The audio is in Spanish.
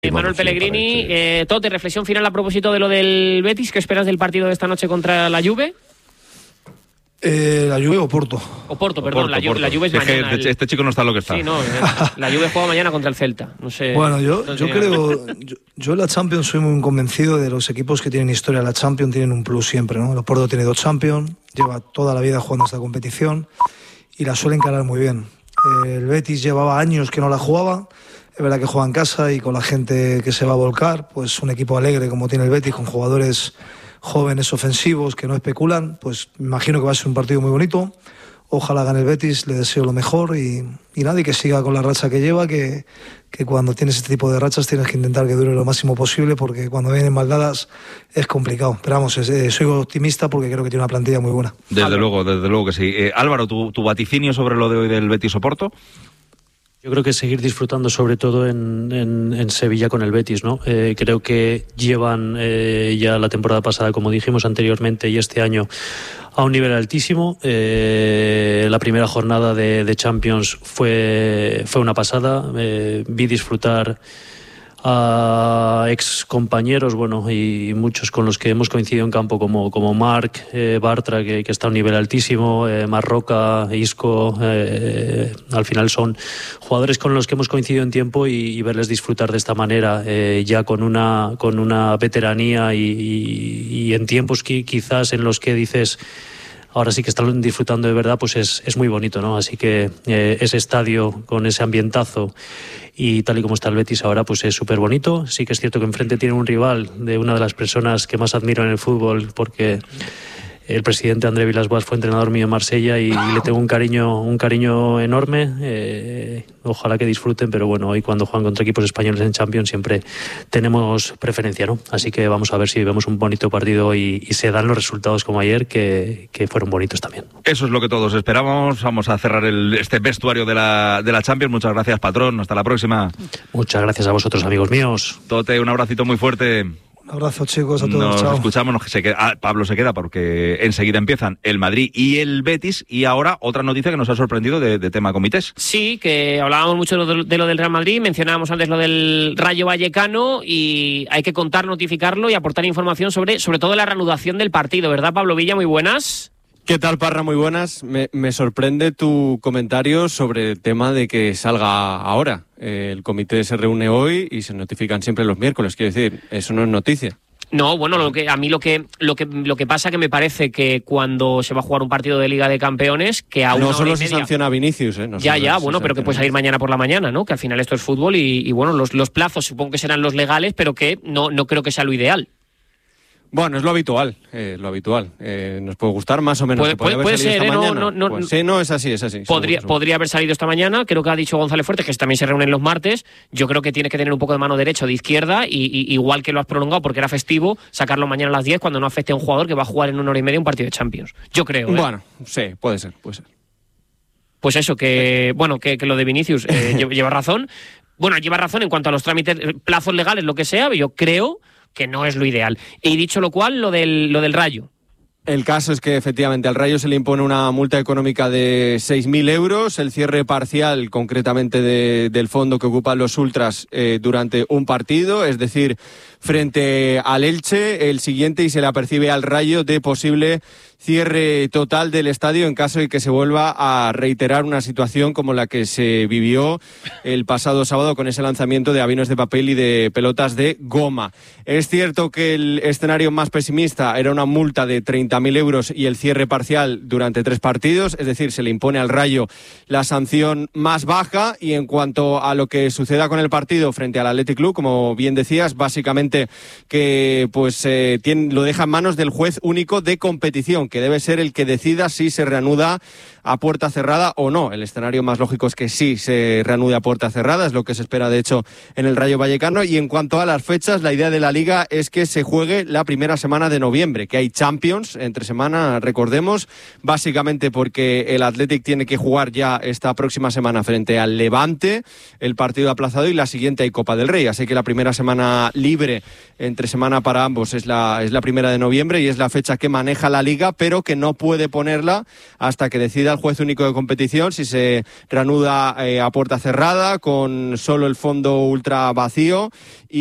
Manuel Pellegrini, Tote, reflexión final a propósito de lo del Betis. ¿Qué esperas del partido de esta noche contra la Juve? La Juve o Porto. Perdón, la Juve es mañana. Este chico no está lo que está. Sí, no, la Juve juega mañana contra el Celta. No sé. Bueno, yo creo, yo en la Champions soy muy convencido de los equipos que tienen historia en la Champions, tienen un plus siempre, ¿no? El Porto tiene 2 Champions, lleva toda la vida jugando esta competición y la suele encarar muy bien. El Betis llevaba años que no la jugaba. Es verdad que juega en casa y con la gente que se va a volcar, pues un equipo alegre como tiene el Betis, con jugadores jóvenes ofensivos que no especulan, pues me imagino que va a ser un partido muy bonito. Ojalá gane el Betis, le deseo lo mejor y nada, y que siga con la racha que lleva, que cuando tienes este tipo de rachas tienes que intentar que dure lo máximo posible, porque cuando vienen mal dadas es complicado. Pero vamos, soy optimista porque creo que tiene una plantilla muy buena. Desde luego que sí. Álvaro, ¿tu vaticinio sobre lo de hoy del Betis Oporto? Yo creo que seguir disfrutando sobre todo en Sevilla con el Betis, ¿no? Creo que llevan ya la temporada pasada, como dijimos anteriormente, y este año a un nivel altísimo. La primera jornada de Champions fue una pasada. Vi disfrutar a ex compañeros, bueno, y muchos con los que hemos coincidido en campo, como Marc Bartra, que está a un nivel altísimo, Marroca, Isco, al final son jugadores con los que hemos coincidido en tiempo y verles disfrutar de esta manera, ya con una veteranía y en tiempos quizás en los que dices ahora sí que están disfrutando de verdad, pues es muy bonito, ¿no? Así que ese estadio con ese ambientazo y tal y como está el Betis ahora, pues es súper bonito. Sí que es cierto que enfrente tiene un rival de una de las personas que más admiro en el fútbol, porque el presidente André Villas-Boas fue entrenador mío en Marsella y le tengo un cariño enorme. Ojalá que disfruten, pero bueno, hoy cuando juegan contra equipos españoles en Champions siempre tenemos preferencia, ¿no? Así que vamos a ver si vemos un bonito partido y se dan los resultados como ayer, que fueron bonitos también. Eso es lo que todos esperamos. Vamos a cerrar este vestuario de la Champions. Muchas gracias, patrón. Hasta la próxima. Muchas gracias a vosotros, amigos míos. Tote, un abracito muy fuerte. Un abrazo, chicos, a todos. Nos chao. escuchamos. Pablo se queda porque enseguida empiezan el Madrid y el Betis. Y ahora otra noticia que nos ha sorprendido de tema comités. Sí, que hablábamos mucho de lo del Real Madrid, mencionábamos antes lo del Rayo Vallecano y hay que notificarlo y aportar información sobre todo la reanudación del partido, ¿verdad, Pablo Villa? Muy buenas. ¿Qué tal, Parra? Muy buenas. Me sorprende tu comentario sobre el tema de que salga ahora. El comité se reúne hoy y se notifican siempre los miércoles. Quiero decir, eso no es noticia. No, bueno, lo que pasa que me parece que cuando se va a jugar un partido de Liga de Campeones, que a no solo se sanciona a Vinicius, ¿eh? Bueno, pero que puede salir mañana por la mañana, ¿no? Que al final esto es fútbol y bueno, los plazos supongo que serán los legales, pero que no creo que sea lo ideal. Bueno, es lo habitual, nos puede gustar más o menos. Puede ser, sí, no, es así. Podría haber salido esta mañana, creo que ha dicho González Fuertes, que también se reúnen los martes. Yo creo que tiene que tener un poco de mano derecha o de izquierda, y igual que lo has prolongado porque era festivo, sacarlo mañana a las 10 cuando no afecte a un jugador que va a jugar en 1 hora y media un partido de Champions. Yo creo. Bueno, sí, puede ser. Pues eso, que lo de Vinicius lleva razón. Bueno, lleva razón en cuanto a los trámites, plazos legales, lo que sea, yo creo que no es lo ideal. Y dicho lo cual, lo del Rayo. El caso es que efectivamente al Rayo se le impone una multa económica de 6.000 euros, el cierre parcial concretamente del fondo que ocupan los ultras durante un partido, es decir, frente al Elche, el siguiente, y se le apercibe al Rayo de posible cierre total del estadio en caso de que se vuelva a reiterar una situación como la que se vivió el pasado sábado con ese lanzamiento de aviones de papel y de pelotas de goma. Es cierto que el escenario más pesimista era una multa de 30.000 euros y el cierre parcial durante 3 partidos, es decir, se le impone al Rayo la sanción más baja, y en cuanto a lo que suceda con el partido frente al Athletic Club, como bien decías, básicamente que lo deja en manos del juez único de competición, que debe ser el que decida si se reanuda a puerta cerrada o no. El escenario más lógico es que sí se reanude a puerta cerrada, es lo que se espera de hecho en el Rayo Vallecano. Y en cuanto a las fechas, la idea de la Liga es que se juegue la primera semana de noviembre, que hay Champions entre semana, recordemos, básicamente porque el Athletic tiene que jugar ya esta próxima semana frente al Levante, el partido aplazado, y la siguiente hay Copa del Rey, así que la primera semana libre entre semana para ambos es la primera de noviembre y es la fecha que maneja la Liga, pero que no puede ponerla hasta que decida queda el juez único de competición, si se reanuda a puerta cerrada, con solo el fondo ultra vacío.